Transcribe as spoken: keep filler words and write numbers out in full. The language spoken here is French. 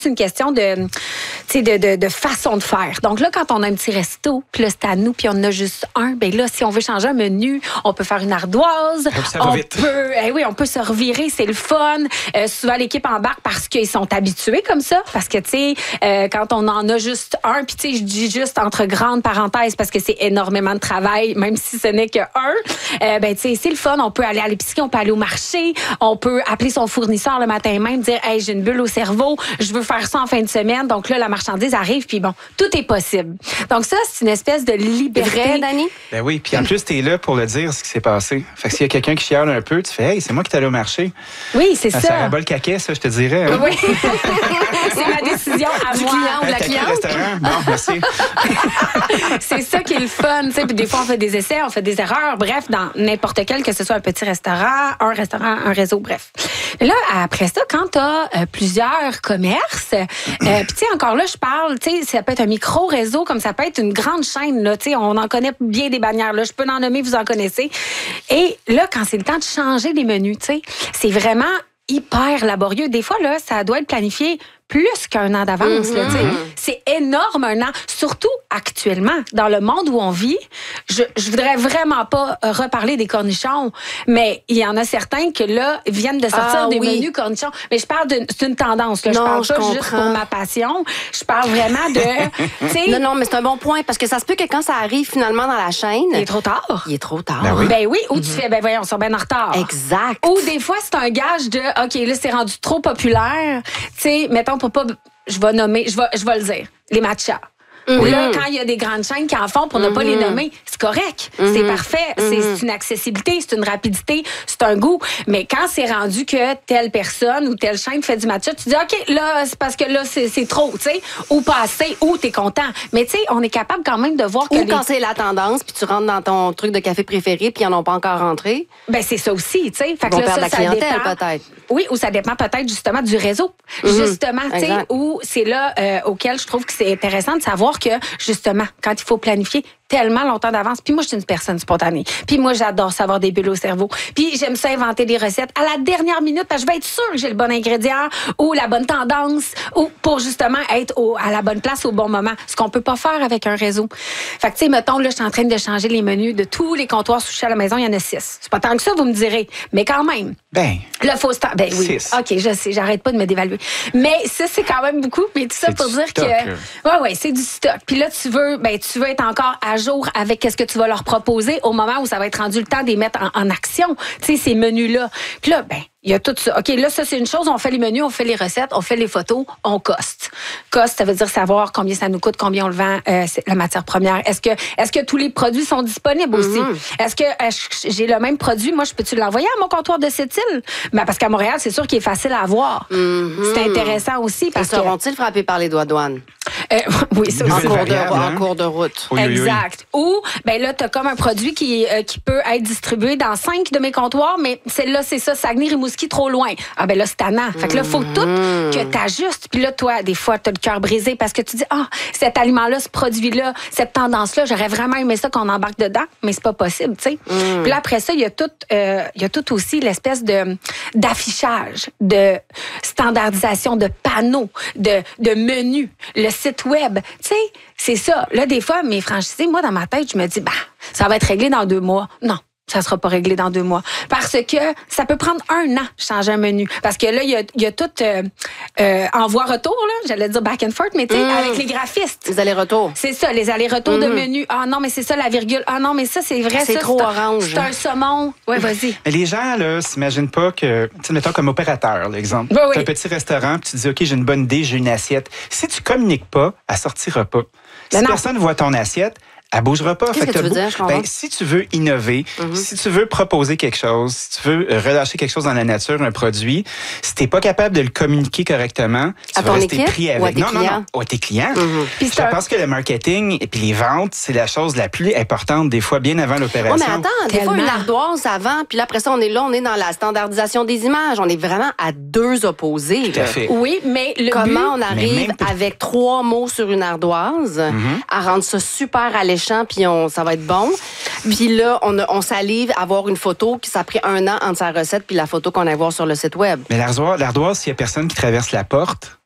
C'est une question de, de, de, de façon de faire. Donc là, quand on a un petit resto, puis là, c'est à nous, puis on en a juste un, bien là, si on veut changer un menu, on peut faire une ardoise. Ça va on vite. peut, eh oui, on peut se revirer, c'est le fun. Euh, souvent, l'équipe embarque parce qu'ils sont habitués comme ça. Parce que, tu sais, euh, quand on en a juste un, puis tu sais, je dis juste entre grandes parenthèses parce que c'est énormément de travail, même si ce n'est que un, euh, ben, tu sais, c'est le fun. On peut aller à l'épicerie, on peut aller au marché, on peut appeler son fournisseur le matin même, dire, hey, j'ai une bulle au cerveau, je veux faire ça en fin de semaine. Donc là, la marchandise arrive, puis bon, tout est possible. Donc ça, c'est une espèce de liberté. Vrai, Dani? Ben oui, puis en plus, t'es là pour le dire, ce qui s'est passé. Fait que s'il y a quelqu'un qui chiale un peu, tu fais, hey, c'est moi qui t'ai allé au marché. Oui, c'est Ah, ça. Ça rabat le caquet, ça, je te dirais. Hein? Oui. C'est ma décision à Du moi. client ou de la Un caquet cliente? restaurant? Bon, merci. C'est ça qui est le fun. tu sais. Puis des fois, on fait des essais, on fait des erreurs. Bref, dans n'importe quel, que ce soit un petit restaurant, un restaurant, un réseau, bref. Mais là, après ça, quand tu as euh, plusieurs commerces, euh, puis tu sais, encore là, je parle, tu sais, ça peut être un micro-réseau, comme ça peut être une grande chaîne. Là, tu sais, on en connaît bien des bannières. Là. Je peux en nommer, vous en connaissez. Et là, quand c'est le temps de changer les menus, tu sais, c'est vraiment hyper laborieux. Des fois, là, ça doit être planifié plus qu'un an d'avance. Mm-hmm. Là, tu sais. C'est énorme, un an. Surtout actuellement, dans le monde où on vit, je, je voudrais vraiment pas euh, reparler des cornichons, mais il y en a certains que là, viennent de sortir Ah, des oui. menus cornichons. Mais je parle d'une c'est une tendance. Là. Je Non, parle je pas juste comprends. pour ma passion. Je parle vraiment de... tu sais, Non, non, mais c'est un bon point parce que ça se peut que quand ça arrive finalement dans la chaîne, il est trop tard. il est trop tard. Ben oui. Ben oui, ou tu fais, ben voyons, on sont bien en retard. Exact. Ou des fois, c'est un gage de, OK, là, c'est rendu trop populaire. Tu sais, mettons, pour pas... Je vais nommer, je vais, je vais le dire, les matchas. Mm-hmm. Là, quand il y a des grandes chaînes qui en font pour ne pas les nommer, c'est correct, c'est parfait, c'est c'est une accessibilité, c'est une rapidité, c'est un goût. Mais quand c'est rendu que telle personne ou telle chaîne fait du matcha, tu dis, OK, là, c'est parce que là, c'est c'est trop, tu sais, ou pas assez, ou t'es content. Mais tu sais, on est capable quand même de voir que Ou les... quand c'est la tendance, puis tu rentres dans ton truc de café préféré, puis ils n'en ont pas encore rentré. Ben, c'est ça aussi, tu sais. Fait Ils que vont là, perdre ça, la ça clientèle, dépend. peut-être. Oui, ou ça dépend peut-être justement du réseau. Justement, tu sais, Exact. où c'est là euh, auquel je trouve que c'est intéressant de savoir que, justement, quand il faut planifier tellement longtemps d'avance, puis moi, je suis une personne spontanée. Puis moi, j'adore savoir des bulles au cerveau. Puis j'aime ça inventer des recettes à la dernière minute parce que je vais être sûre que j'ai le bon ingrédient ou la bonne tendance ou pour justement être au, à la bonne place au bon moment. Ce qu'on peut pas faire avec un réseau. Fait que, tu sais, mettons, là, je suis en train de changer les menus de tous les comptoirs sushis à la maison. Il y en a six. C'est pas tant que ça, vous me direz. Mais quand même. Ben, Là, faut se temps. Ben oui. Six. OK, je sais, j'arrête pas de me dévaluer. Mais ça, c'est quand même beaucoup. Mais tout ça C'est pour du dire stock, que. là. Ouais, ouais, c'est du stock. Puis là, tu veux, ben, tu veux être encore à jour avec qu'est-ce que tu vas leur proposer au moment où ça va être rendu le temps de les mettre en, en action. Tu sais, ces menus-là. Puis là, ben, il y a tout ça. OK, là, ça, c'est une chose. On fait les menus, on fait les recettes, on fait les photos, on coste. Coste, ça veut dire savoir combien ça nous coûte, combien on le vend, euh, c'est la matière première. Est-ce que, est-ce que tous les produits sont disponibles aussi? Est-ce que euh, j'ai le même produit? Moi, je peux-tu l'envoyer à mon comptoir de cette île? Ben, parce qu'à Montréal, c'est sûr qu'il est facile à avoir. C'est intéressant aussi Et parce que... seront-ils frappés par les doigts douanes? Euh, oui, ça En aussi. cours, de, variable, hein? en cours de route. oui, oui, oui. Exact. Ou, ben là, tu as comme un produit qui, euh, qui peut être distribué dans cinq de mes comptoirs, mais celle-là, c'est ça, Saguenay-Rimouski, trop loin. Ah, ben là, c'est tannant. Fait que là, il faut tout que tu ajustes. Puis là, toi, des fois, tu as le cœur brisé parce que tu dis, ah, cet aliment-là, ce produit-là, cette tendance-là, j'aurais vraiment aimé ça qu'on embarque dedans, mais c'est pas possible, tu sais. Puis là, après ça, il y a tout, euh, il y a tout aussi l'espèce de d'affichage, de standardisation, de panneaux, de, de menus, le site web. Tu sais, c'est ça. Là, des fois, mes franchisés, moi, dans ma tête, je me dis, bah, ça va être réglé dans deux mois. Non. Ça sera pas réglé dans deux mois. Parce que ça peut prendre un an changer un menu. Parce que là, il y a, il y a tout euh, euh, envoi-retour, là. J'allais dire back and forth, mais tu sais, Mm. avec les graphistes. Les allers-retours. C'est ça, les allers-retours de menus. Ah non, mais c'est ça la virgule. Ah non, mais ça, c'est vrai. C'est ça, trop un- orange. C'est un saumon. Oui, vas-y. Mais les gens, là, s'imaginent pas que, tu sais, mettons comme opérateur, l'exemple. Oui, oui. Tu as un petit restaurant, puis tu dis, OK, j'ai une bonne idée, j'ai une assiette. Si tu communiques pas, elle sortira pas. Ben Si non. personne voit ton assiette, elle bougera pas. Qu'est-ce Fait que t'as tu veux beau- dire? Je comprends. ben, si tu veux innover, si tu veux proposer quelque chose, si tu veux euh, relâcher quelque chose dans la nature, un produit, si t'es pas capable de le communiquer correctement, tu À vas ton rester équipe pris ou à avec. tes non, non, clients? non, à tes clients. Puis Je c'est un- pense que le marketing et puis les ventes, c'est la chose la plus importante des fois, bien avant Oui, l'opération. mais attends, des fois, Tellement. une ardoise avant, puis là, après ça, on est là, on est dans la standardisation des images. On est vraiment à deux opposés. Tout à là. fait. Oui, mais le Comment but... on Mais arrive même pas- avec trois mots sur une ardoise à rendre ça super alléchant, puis on, ça va être bon. Puis là, on, a- on salive à avoir une photo qui ça a pris un an entre sa recette puis la photo qu'on a voir sur le site web. Mais l'ardoise, l'ardoise, s'il y a personne qui traverse la porte,